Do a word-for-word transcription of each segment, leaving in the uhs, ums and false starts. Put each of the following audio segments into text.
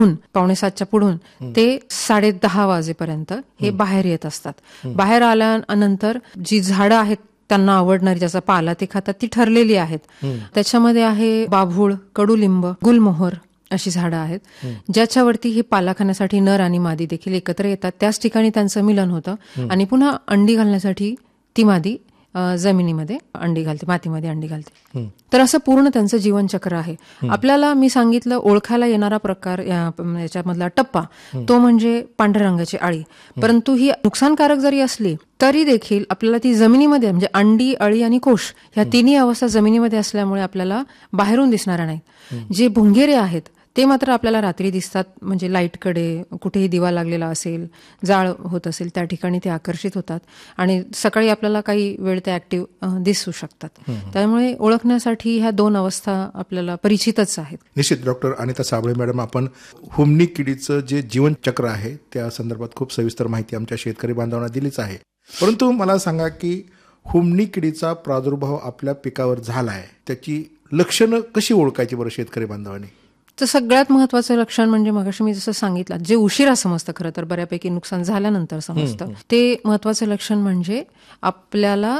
पावणे सातच्या पुढून ते साडे दहा वाजेपर्यंत हे बाहेर येत असतात. बाहेर आल्यानंतर जी झाडं आहेत त्यांना आवडणारी, ज्याचा पाला ते खातात, ती ठरलेली आहेत. त्याच्यामध्ये आहे बाभूळ, कडुलिंब, गुलमोहर अशी झाडं आहेत, ज्याच्यावरती हे पाला खाण्यासाठी नर आणि मादी देखील एकत्र येतात. त्याच ठिकाणी त्यांचं मिलन होतं आणि पुन्हा अंडी घालण्यासाठी ती मादी जमिनीमध्ये अंडी घालते, मातीमध्ये अंडी घालते. तर असं पूर्ण त्यांचं जीवनचक्र आहे. आपल्याला मी सांगितलं ओळखायला येणारा प्रकार याच्यामधला टप्पा तो म्हणजे पांढऱ्या रंगाची अळी. परंतु ही नुकसानकारक जरी असली तरी देखील आपल्याला ती जमिनीमध्ये म्हणजे अंडी, अळी आणि कोश ह्या तिन्ही अवस्था जमिनीमध्ये असल्यामुळे आपल्याला बाहेरून दिसणाऱ्या नाहीत. जे भुंगेरे आहेत ते मात्र आपल्याला रात्री दिसतात, म्हणजे लाईटकडे कुठेही दिवा लागलेला असेल, जाळ होत असेल त्या ठिकाणी ते आकर्षित होतात आणि सकाळी आपल्याला काही वेळ ते ऍक्टिव्ह दिसू शकतात. त्यामुळे ओळखण्यासाठी ह्या दोन अवस्था आपल्याला परिचितच आहेत. निश्चित. डॉक्टर अनिता साबळे मॅडम, आपण हुमणी किडीचं जे जीवनचक्र आहे त्या संदर्भात खूप सविस्तर माहिती आमच्या शेतकरी बांधवांना दिलीच आहे. परंतु मला सांगा की हुमणी किडीचा प्रादुर्भाव आपल्या पिकावर झालाय, त्याची लक्षणं कशी ओळखायची बरं शेतकरी बांधवांनी? तर सगळ्यात महत्वाचं लक्षण म्हणजे मगाशी मी जसं सांगितलं, जे उशिरा समजतं, खरं तर बऱ्यापैकी नुकसान झाल्यानंतर समजतं, ते महत्वाचं लक्षण म्हणजे आपल्याला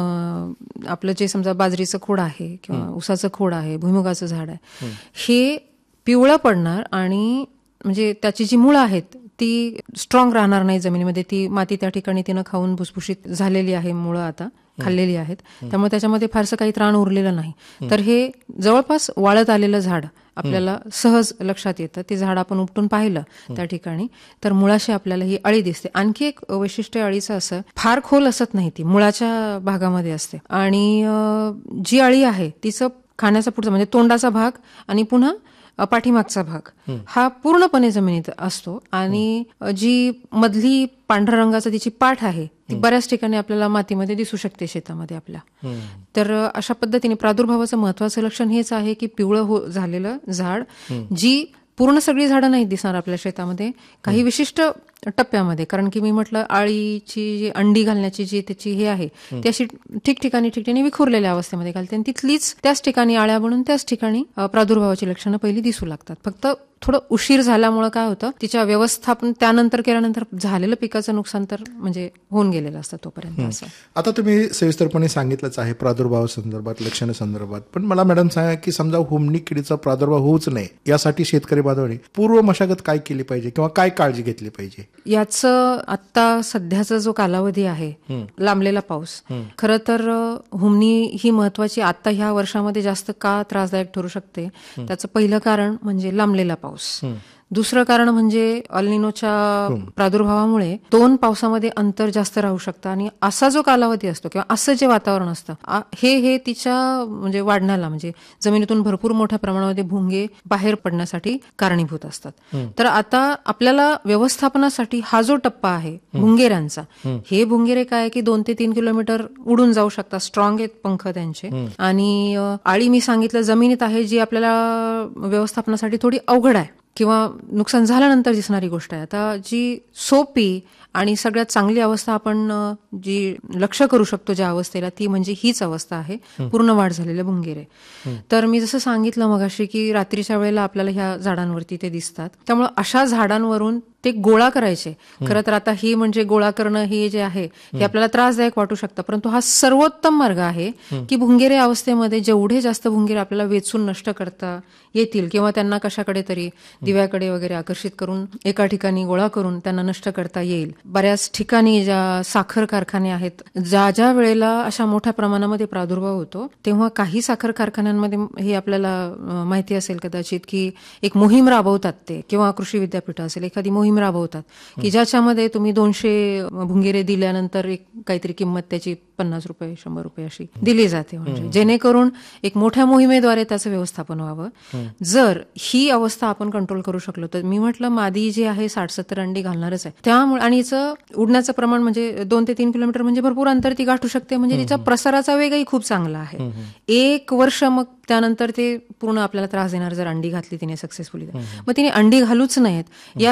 आपलं जे समजा बाजरीचं खोड आहे किंवा ऊसाचं खोड आहे, भुईमुगाचं झाड आहे, हे पिवळं पडणार आणि म्हणजे त्याची जी मुळं आहेत ती स्ट्रॉंग राहणार नाही जमिनीमध्ये. ती माती त्या ठिकाणी तिनं खाऊन भुसभुशीत झालेली आहे, मुळं आता खाल्लेली आहेत, त्यामुळे त्याच्यामध्ये फारसं काही त्राण उरलेलं नाही. तर हे जवळपास वाळत आलेलं झाड आपल्याला सहज लक्षात येतं. ते झाड आपण उपटून पाहिलं त्या ठिकाणी तर मुळाशी आपल्याला ही अळी दिसते. आणखी एक वैशिष्ट्य अळीचं असं, फार खोल असत नाही, ती मुळाच्या भागामध्ये असते आणि जी अळी आहे तिचं खाण्याचा पुढचा म्हणजे तोंडाचा भाग आणि पुन्हा पाठीमागचा भाग हा पूर्णपणे जमिनीत असतो आणि जी मधली पांढऱ्या रंगाचा तिची पाठ आहे ती बऱ्याच ठिकाणी आपल्याला मातीमध्ये दिसू शकते शेतामध्ये आपल्या. तर अशा पद्धतीने प्रादुर्भावाचं महत्वाचं लक्षण हेच आहे की पिवळं हो झालेलं झाड, जी पूर्ण सगळी झाडं नाही दिसणार आपल्या शेतामध्ये, काही विशिष्ट टप्प्यामध्ये. कारण की मी म्हटलं आळीची जी अंडी घालण्याची जी त्याची हे आहे ती अशी ठिकठिकाणी ठिकठिकाणी विखुरलेल्या अवस्थेमध्ये घालते आणि तिथलीच त्याच ठिकाणी आळ्या बनून त्याच ठिकाणी प्रादुर्भावाची लक्षणं पहिली दिसू लागतात. फक्त थोडं उशीर झाल्यामुळे काय होतं, तिच्या व्यवस्थापन त्यानंतर केल्यानंतर झालेलं पिकाचं नुकसान तर म्हणजे होऊन गेलेलं असतं तोपर्यंत. असं आता तुम्ही सविस्तरपणे सांगितलंच आहे प्रादुर्भाव संदर्भात, लक्षण संदर्भात, पण मला मॅडम सांगा की समजा हुमणी किडीचा प्रादुर्भाव होऊच नये यासाठी शेतकरी बांधवांनी पूर्व मशागत काय केली पाहिजे किंवा काय काळजी घेतली पाहिजे? याचं आता सध्याचा जो कालावधी आहे, लांबलेला पाऊस, खरं तर हुमणी ही महत्वाची आता ह्या वर्षामध्ये जास्त का त्रासदायक ठरू शकते, त्याचं पहिलं कारण म्हणजे लांबलेला पाऊस. दुसरं कारण म्हणजे अल्निनोच्या प्रादुर्भावामुळे दोन पावसामध्ये अंतर जास्त राहू शकतं आणि असा जो कालावधी असतो किंवा असं जे वातावरण असतं हे हे तिच्या म्हणजे वाढण्याला म्हणजे जमिनीतून भरपूर मोठ्या प्रमाणामध्ये भुंगे बाहेर पडण्यासाठी कारणीभूत असतात. तर आता आपल्याला व्यवस्थापनासाठी हा जो टप्पा आहे भुंगेऱ्यांचा, हे भुंगेरे काय की दोन ते तीन किलोमीटर उडून जाऊ शकतात, स्ट्रॉंग आहेत पंख त्यांचे. आणि आळी मी सांगितलं जमिनीत आहे जी आपल्याला व्यवस्थापनासाठी थोडी अवघड आहे किंवा नुकसान झाल्यानंतर दिसणारी गोष्ट आहे. आता जी सोपी आणि सगळ्यात चांगली अवस्था आपण जी लक्ष करू शकतो ज्या अवस्थेला, ती म्हणजे हीच अवस्था आहे, पूर्ण वाढ झालेले भुंगेरे. तर मी जसं सांगितलं मगाशी की रात्रीच्या वेळेला आपल्याला ह्या झाडांवरती ते दिसतात, त्यामुळे अशा झाडांवरून ते गोळा करायचे. खरं तर आता ही म्हणजे गोळा करणं हे जे आहे हे आपल्याला त्रासदायक वाटू शकतं, परंतु हा सर्वोत्तम मार्ग आहे की भुंगेरे अवस्थेमध्ये जेवढे जास्त भुंगेरे आपल्याला वेचून नष्ट करता येतील किंवा त्यांना कशाकडे तरी दिव्याकडे वगैरे आकर्षित करून एका ठिकाणी गोळा करून त्यांना नष्ट करता येईल. बऱ्याच ठिकाणी ज्या साखर कारखाने आहेत, ज्या ज्या वेळेला अशा मोठ्या प्रमाणामध्ये प्रादुर्भाव होतो तेव्हा काही साखर कारखान्यांमध्ये हे आपल्याला माहिती असेल कदाचित की एक मोहीम राबवतात ते, किंवा कृषी विद्यापीठ असेल एखादी मोहीम राबवतात की ज्याच्यामध्ये तुम्ही दोनशे भुंगेरे दिल्यानंतर एक काहीतरी किंमत त्याची पन्नास रुपये शंभर रुपये अशी दिली जाते, म्हणजे जेणेकरून एक मोठ्या मोहिमेद्वारे त्याचं व्यवस्थापन व्हावं. जर ही अवस्था आपण कंट्रोल करू शकलो तर मी म्हटलं मादी जी आहे साठ सत्तर अंडी घालणारच आहे, त्यामुळे आणि हिचं उडण्याचं प्रमाण म्हणजे दोन ते तीन किलोमीटर म्हणजे भरपूर अंतर ती गाठू शकते, म्हणजे तिचा प्रसाराचा वेगही खूप चांगला आहे. एक वर्ष मग त्यानंतर ते पूर्ण आपल्याला त्रास देणार जर अंडी घातली तिने सक्सेसफुली, मग तिने अंडी घालूच नाहीत यासाठी प्रजनन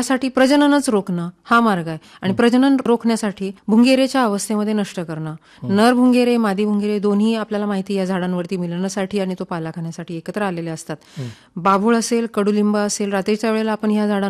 प्रजननच रोखणं हा मार्ग आहे. आणि प्रजनन रोखण्यासाठी भुंगेरेच्या अवस्थेमध्ये नष्ट करणं. नर भुंगेरे मादी भुंगेरे दोन्ही आपल्याला माहिती या झाडांवरती मिलनासाठी आणि तो पाला खाण्यासाठी एकत्र आलेले असतात. बाभूळ असेल, कडुलिंब असेल, रात्रीच्या वेळेला आपण ह्या झाडांना